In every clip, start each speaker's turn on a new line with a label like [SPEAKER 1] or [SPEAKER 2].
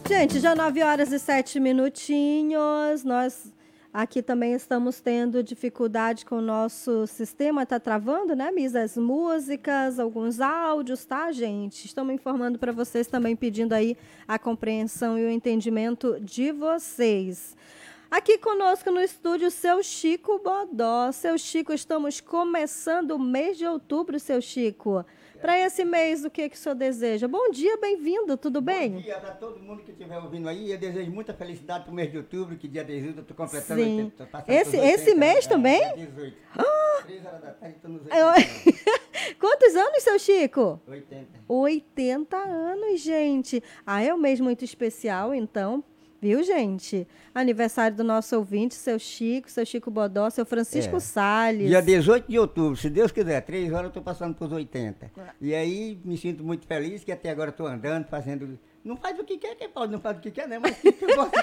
[SPEAKER 1] Gente, já 9 horas e 7 minutinhos. Nós aqui também estamos tendo dificuldade com o nosso sistema. Tá travando, né, Miss? As músicas, alguns áudios, tá, gente? Estamos informando para vocês também, pedindo aí a compreensão e o entendimento de vocês. Aqui conosco no estúdio, seu Chico Bodó. Seu Chico, estamos começando o mês de outubro, seu Chico. Para esse mês, o que o senhor deseja? Bom dia, bem-vindo, tudo bem?
[SPEAKER 2] Bom dia para todo mundo que estiver ouvindo aí. Eu desejo muita felicidade para o mês de outubro, que dia 18 eu estou completando.
[SPEAKER 1] Sim.
[SPEAKER 2] 80, tô passando
[SPEAKER 1] Esse mês também?
[SPEAKER 2] Dia 18. 3 horas da tarde, estou nos 80
[SPEAKER 1] Quantos anos, seu Chico?
[SPEAKER 2] 80.
[SPEAKER 1] 80 anos, gente. Ah, é um mês muito especial, então. Viu, gente? Aniversário do nosso ouvinte, seu Chico Bodó, seu Francisco Salles.
[SPEAKER 2] Dia 18 de outubro, se Deus quiser, 3 horas eu estou passando para os 80. E aí me sinto muito feliz que até agora estou andando, fazendo... Não faz o que quer, quem pode não faz o que quer, né? Mas o que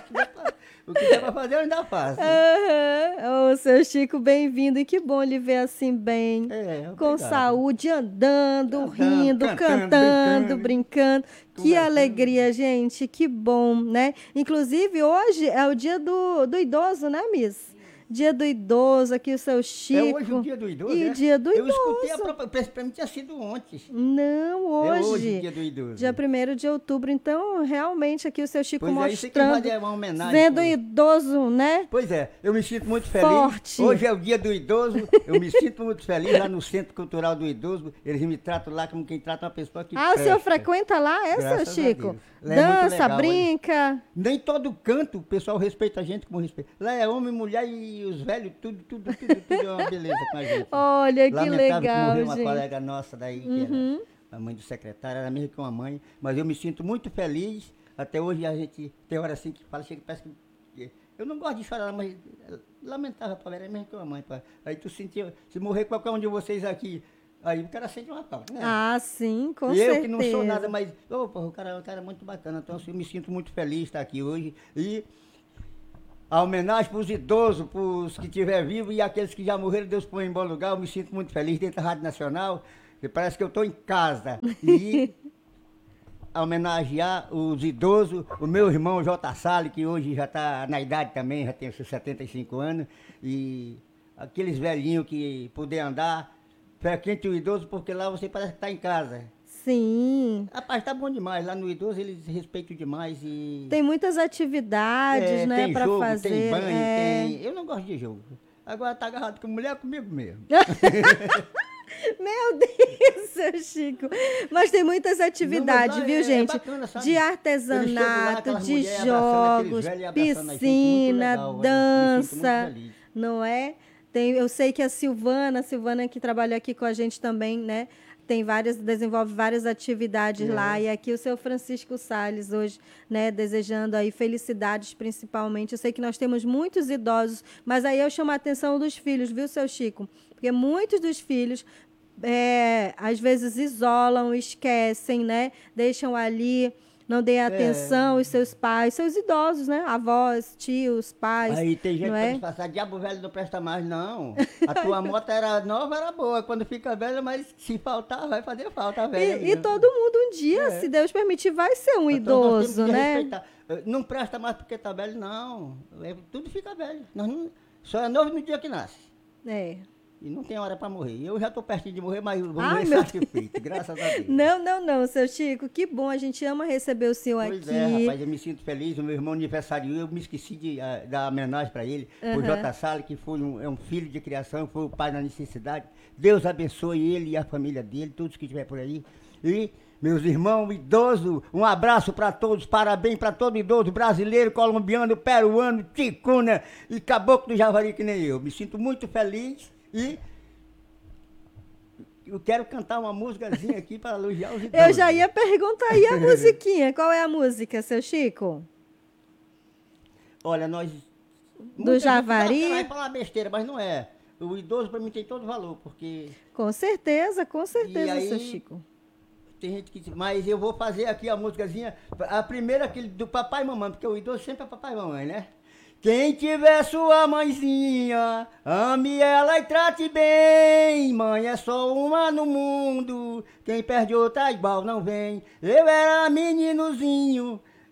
[SPEAKER 2] der para fazer eu ainda faço.
[SPEAKER 1] Ô, seu Chico, bem-vindo. E que bom lhe ver assim bem, com saúde, andando, rindo, cantando, brincando. Que alegria, gente, que bom, né? Inclusive, hoje é o dia do idoso, né, Miss? Dia do idoso, aqui o seu Chico.
[SPEAKER 2] É hoje o dia do idoso,
[SPEAKER 1] E dia do idoso.
[SPEAKER 2] Eu escutei pra mim tinha sido ontem.
[SPEAKER 1] Não, hoje.
[SPEAKER 2] É hoje o dia do idoso.
[SPEAKER 1] Dia 1º de outubro, então, realmente, aqui o seu Chico mostrando,
[SPEAKER 2] é uma homenagem,
[SPEAKER 1] vendo idoso, né?
[SPEAKER 2] Pois é, eu me sinto muito feliz.
[SPEAKER 1] Forte.
[SPEAKER 2] Hoje é o dia do idoso, eu me sinto muito feliz lá no Centro Cultural do Idoso. Eles me tratam lá como quem trata uma pessoa que
[SPEAKER 1] o senhor frequenta lá, seu Chico? Dança, brinca?
[SPEAKER 2] Nem todo canto o pessoal respeita a gente como respeita. Lá é homem, mulher e os velhos, tudo é uma beleza com a gente.
[SPEAKER 1] Olha, que
[SPEAKER 2] Lamentável
[SPEAKER 1] legal,
[SPEAKER 2] que morreu uma
[SPEAKER 1] gente.
[SPEAKER 2] colega nossa daí, que era a mãe do secretário, era mesmo que uma mãe, mas eu me sinto muito feliz. Até hoje a gente tem hora assim que fala, chega e parece que... Eu não gosto de chorar, mas lamentável, era mesmo que uma mãe. Aí tu sentia, se morrer qualquer um de vocês aqui, aí o cara sente uma falta, né?
[SPEAKER 1] Ah, sim, com
[SPEAKER 2] e
[SPEAKER 1] certeza.
[SPEAKER 2] eu que não sou nada, mas o cara é muito bacana, então assim, eu me sinto muito feliz de estar aqui hoje. E a homenagem para os idosos, para os que estiver vivos e aqueles que já morreram, Deus põe em bom lugar. Eu me sinto muito feliz dentro da Rádio Nacional, que parece que eu estou em casa. E a homenagear os idosos, o meu irmão J. Salles, que hoje já está na idade também, já tem seus 75 anos, e aqueles velhinhos que puder andar, frequente o idoso, porque lá você parece que está em casa.
[SPEAKER 1] Sim.
[SPEAKER 2] Rapaz, tá bom demais. Lá no idoso eles respeitam demais e...
[SPEAKER 1] Tem muitas atividades, né, para fazer.
[SPEAKER 2] Tem banho, tem... Eu não gosto de jogo. Agora tá agarrado com mulher, comigo mesmo.
[SPEAKER 1] Meu Deus, seu Chico. Mas tem muitas atividades, viu, gente?
[SPEAKER 2] Bacana,
[SPEAKER 1] de artesanato,
[SPEAKER 2] lá,
[SPEAKER 1] de jogos, piscina, dança, não é? Eu sei que a Silvana que trabalha aqui com a gente também, né? Desenvolve várias atividades lá, e aqui o seu Francisco Salles hoje, né, desejando aí felicidades principalmente. Eu sei que nós temos muitos idosos, mas aí eu chamo a atenção dos filhos, viu, seu Chico? Porque muitos dos filhos, às vezes isolam, esquecem, né, deixam ali, não dêem atenção aos seus pais, seus idosos, né? Avós, tios, pais.
[SPEAKER 2] Aí tem gente
[SPEAKER 1] não
[SPEAKER 2] que disfarçar, diabo velho não presta mais, não. A tua moto era nova, era boa. Quando fica velha, mas se faltar, vai fazer falta, velha.
[SPEAKER 1] E todo mundo um dia, se Deus permitir, vai ser um
[SPEAKER 2] então,
[SPEAKER 1] idoso, né?
[SPEAKER 2] Respeitar. Não presta mais porque tá velho, não. Tudo fica velho. Só é novo no dia que nasce. E não tem hora para morrer. Eu já estou pertinho de morrer, mas vou morrer satisfeito, graças a Deus.
[SPEAKER 1] Não, seu Chico, que bom, a gente ama receber o senhor aqui.
[SPEAKER 2] Pois é, rapaz, eu me sinto feliz, o meu irmão aniversariou, eu me esqueci de dar homenagem para ele, o J. Salles, que foi um filho de criação, foi o pai na necessidade. Deus abençoe ele e a família dele, todos que estiver por aí. E meus irmãos idosos, um abraço para todos, parabéns para todo idoso brasileiro, colombiano, peruano, ticuna e caboclo do Javari, que nem eu. Me sinto muito feliz. E eu quero cantar uma músicazinha aqui para elogiar os idosos.
[SPEAKER 1] Eu já ia perguntar aí a musiquinha. Qual é a música, seu Chico?
[SPEAKER 2] Olha, nós...
[SPEAKER 1] Do Javari?
[SPEAKER 2] Vai falar besteira, mas não é. O idoso para mim tem todo valor, porque...
[SPEAKER 1] Com certeza,
[SPEAKER 2] aí,
[SPEAKER 1] seu Chico.
[SPEAKER 2] Tem gente que diz, mas eu vou fazer aqui a músicazinha, a primeira aquele do papai e mamãe, porque o idoso sempre é papai e mamãe, né? Quem tiver sua mãezinha, ame ela e trate bem. Mãe é só uma no mundo, quem perde outra igual não vem. Eu era meninozinho,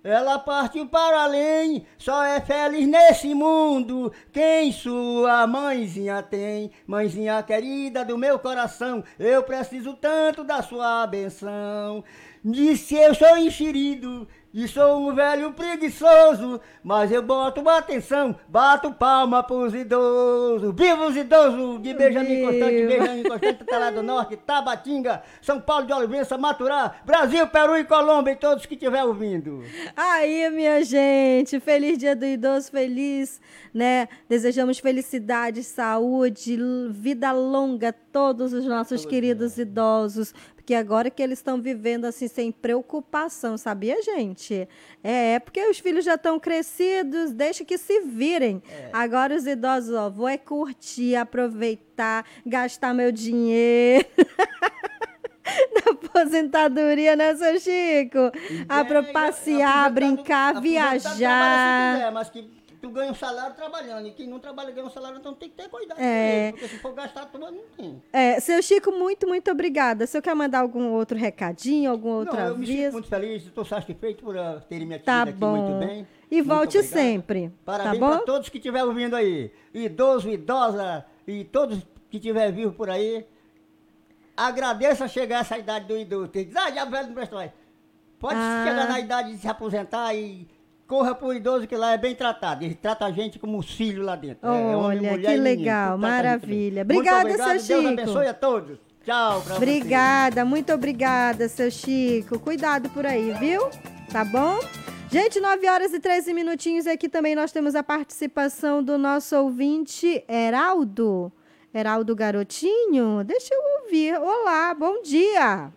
[SPEAKER 2] Ela partiu para além, só é feliz nesse mundo quem sua mãezinha tem. Mãezinha querida do meu coração, eu preciso tanto da sua benção. Disse eu sou enxerido e sou um velho preguiçoso, mas eu boto atenção, bato palma pros idosos. Viva os idosos de Benjamin Constante, Benjamin Constante, tá lá do Norte, Tabatinga, São Paulo de Olivença, Maturá, Brasil, Peru e Colômbia e todos que estiver ouvindo.
[SPEAKER 1] Aí, minha gente, feliz Dia do Idoso, feliz, né? Desejamos felicidade, saúde, vida longa a todos os nossos queridos idosos, porque agora que eles estão vivendo assim sem preocupação, sabia, gente? Porque os filhos já estão crescidos, deixa que se virem. Agora os idosos, ó, vou curtir, aproveitar, gastar meu dinheiro. Na aposentadoria, né, seu Chico? Para passear, brincar, viajar.
[SPEAKER 2] Mas que tu ganha um salário trabalhando, e quem não trabalha ganha um salário, então tem que ter cuidado com
[SPEAKER 1] ele,
[SPEAKER 2] porque se for gastar tudo, não tem.
[SPEAKER 1] Seu Chico, muito, muito obrigada. Se eu quer mandar algum outro recadinho, algum outro aviso?
[SPEAKER 2] Eu me sinto muito feliz, estou satisfeito por terem me atendido aqui muito bem.
[SPEAKER 1] E volte sempre.
[SPEAKER 2] Parabéns
[SPEAKER 1] tá bom?
[SPEAKER 2] para todos que estiverem ouvindo aí. Idoso, idosa e todos que estiverem vivos por aí. Agradeça chegar a essa idade do idoso. Tem que dizer, já velho não presta mais. Pode chegar na idade de se aposentar e corra pro idoso que lá é bem tratado. Ele trata a gente como um filho lá dentro.
[SPEAKER 1] Olha, homem, que legal, maravilha. Obrigada, seu Chico.
[SPEAKER 2] Deus abençoe a todos. Tchau pra
[SPEAKER 1] Obrigada, muito obrigada, seu Chico. Cuidado por aí, viu? Tá bom? Gente, 9h13 minutinhos. Aqui também nós temos a participação do nosso ouvinte, Heraldo. Heraldo Garotinho, deixa eu ouvir. Olá, bom dia.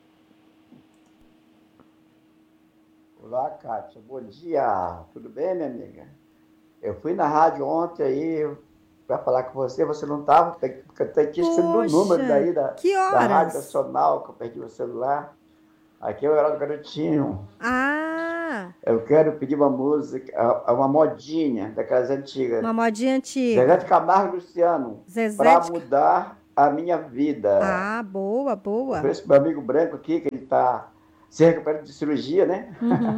[SPEAKER 3] Olá, Kátia, bom dia. Tudo bem, minha amiga? Eu fui na rádio ontem aí para falar com você, você não estava, porque eu tenho que esquecer do número daí da Rádio Nacional, que eu perdi o celular. Aqui é o Heraldo Garotinho. Eu quero pedir uma música, uma modinha daquelas antigas.
[SPEAKER 1] Uma modinha antiga.
[SPEAKER 3] Zezé de Camargo e Luciano. Para mudar a minha vida.
[SPEAKER 1] Boa, boa.
[SPEAKER 3] Por esse meu amigo branco aqui, que ele está se recuperando de cirurgia, né?
[SPEAKER 1] Uhum.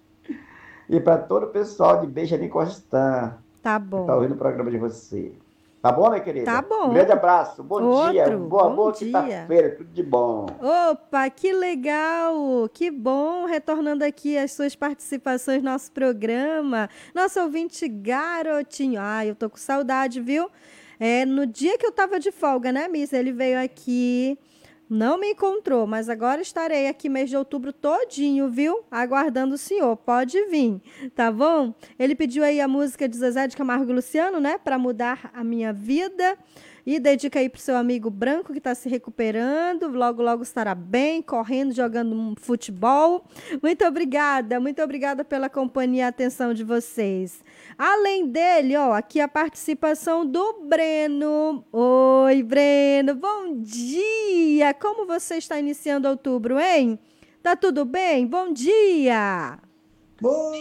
[SPEAKER 3] E para todo o pessoal de Benjamin Constant.
[SPEAKER 1] Tá bom.
[SPEAKER 3] Que está ouvindo o programa de você. Tá bom, minha querida?
[SPEAKER 1] Tá bom.
[SPEAKER 3] Um grande abraço. Bom dia. Boa quinta-feira. Tudo de bom.
[SPEAKER 1] Opa, que legal. Que bom. Retornando aqui as suas participações no nosso programa. Nosso ouvinte Garotinho. Eu tô com saudade, viu? No dia que eu tava de folga, né, Miss? Ele veio aqui, não me encontrou, mas agora estarei aqui mês de outubro todinho, viu? Aguardando o senhor. Pode vir, tá bom? Ele pediu aí a música de Zezé de Camargo e Luciano, né? Para mudar a minha vida. E dedica aí pro seu amigo branco que está se recuperando. Logo, logo estará bem, correndo, jogando um futebol. Muito obrigada pela companhia e atenção de vocês. Além dele, aqui a participação do Breno. Oi, Breno, bom dia! Como você está iniciando outubro, hein? Tá tudo bem? Bom dia!
[SPEAKER 4] Bom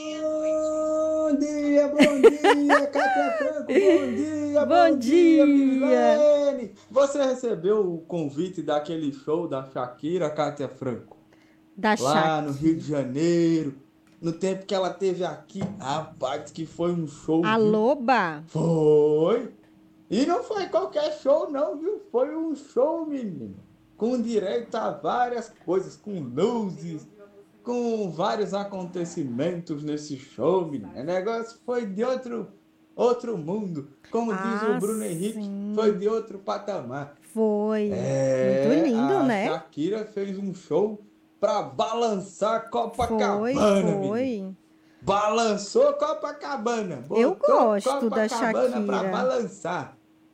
[SPEAKER 4] dia, Cátia Franco, bom dia, Milene. Você recebeu o convite daquele show da Shakira, Cátia Franco? Lá no Rio de Janeiro, no tempo que ela teve aqui. Rapaz, que foi um show.
[SPEAKER 1] A Loba?
[SPEAKER 4] Foi. E não foi qualquer show não, viu? Foi um show, menino. Com direito a várias coisas, com luzes, com vários acontecimentos nesse show, menino. O negócio foi de outro mundo. Como diz o Bruno Henrique, foi de outro patamar.
[SPEAKER 1] Foi. Muito lindo, né?
[SPEAKER 4] A Shakira fez um show pra balançar Copacabana. Foi. Balançou Copacabana.
[SPEAKER 1] Eu gosto da Shakira.
[SPEAKER 4] Pra balançar.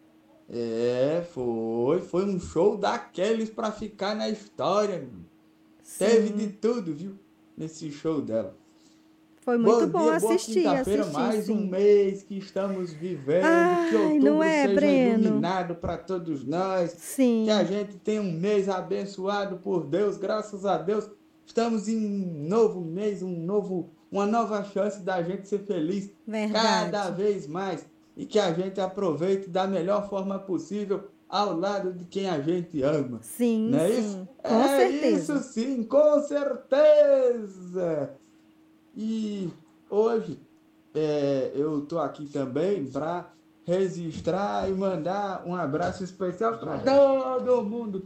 [SPEAKER 4] Foi um show daqueles pra ficar na história, menino. Teve de tudo, viu? Nesse show dela.
[SPEAKER 1] Foi muito bom assistir.
[SPEAKER 4] Mais um mês que estamos vivendo. Que outubro seja iluminado para todos nós.
[SPEAKER 1] Sim.
[SPEAKER 4] Que a gente tenha um mês abençoado por Deus. Graças a Deus. Estamos em um novo mês, uma nova chance da gente ser feliz.
[SPEAKER 1] Verdade.
[SPEAKER 4] Cada vez mais. E que a gente aproveite da melhor forma possível ao lado de quem a gente ama.
[SPEAKER 1] Sim,
[SPEAKER 4] não é
[SPEAKER 1] sim.
[SPEAKER 4] Isso?
[SPEAKER 1] Com certeza.
[SPEAKER 4] Isso sim, com certeza. E hoje eu estou aqui também para registrar e mandar um abraço especial para todo mundo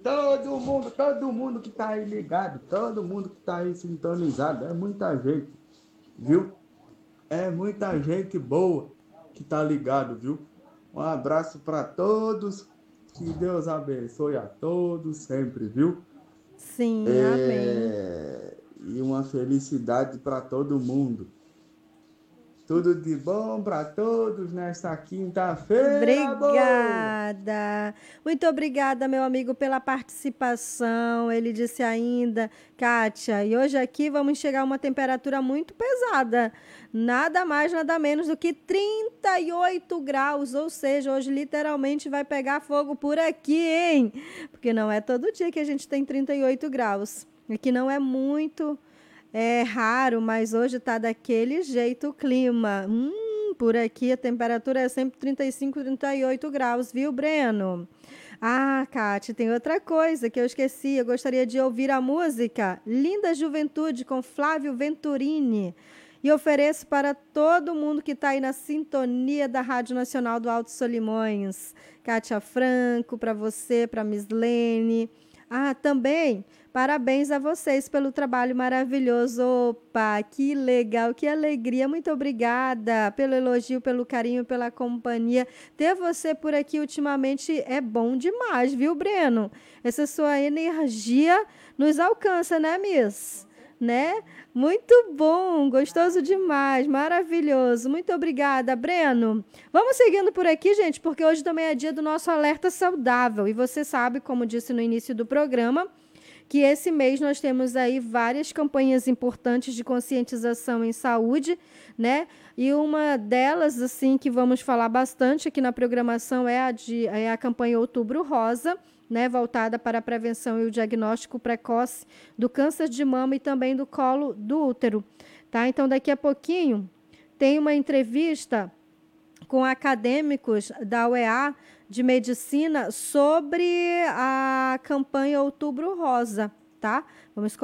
[SPEAKER 4] que está aí ligado, todo mundo que está aí sintonizado. É muita gente, viu? É muita gente boa que está ligado, viu? Um abraço para todos, que Deus abençoe a todos sempre, viu?
[SPEAKER 1] Sim, amém.
[SPEAKER 4] E uma felicidade para todo mundo. Tudo de bom para todos nesta quinta-feira.
[SPEAKER 1] Obrigada. Muito obrigada, meu amigo, pela participação. Ele disse ainda, Kátia, e hoje aqui vamos chegar a uma temperatura muito pesada. Nada mais, nada menos do que 38 graus. Ou seja, hoje literalmente vai pegar fogo por aqui, hein? Porque não é todo dia que a gente tem 38 graus. Aqui não é muito... É raro, mas hoje está daquele jeito o clima. Por aqui a temperatura é sempre 35, 38 graus, viu, Breno? Ah, Cátia, tem outra coisa que eu esqueci. Eu gostaria de ouvir a música Linda Juventude, com Flávio Venturini. E ofereço para todo mundo que está aí na sintonia da Rádio Nacional do Alto Solimões. Cátia Franco, para você, para Mislene. Ah, também... Parabéns a vocês pelo trabalho maravilhoso. Opa, que legal, que alegria. Muito obrigada pelo elogio, pelo carinho, pela companhia. Ter você por aqui ultimamente é bom demais, viu, Breno? Essa sua energia nos alcança, né, Miss? Né? Muito bom, gostoso demais, maravilhoso. Muito obrigada, Breno. Vamos seguindo por aqui, gente, porque hoje também é dia do nosso alerta saudável. E você sabe, como disse no início do programa, que esse mês nós temos aí várias campanhas importantes de conscientização em saúde, né? E uma delas, assim, que vamos falar bastante aqui na programação é a campanha Outubro Rosa, né? Voltada para a prevenção e o diagnóstico precoce do câncer de mama e também do colo do útero, tá? Então, daqui a pouquinho tem uma entrevista com acadêmicos da UEA de medicina sobre a campanha Outubro Rosa, tá? Vamos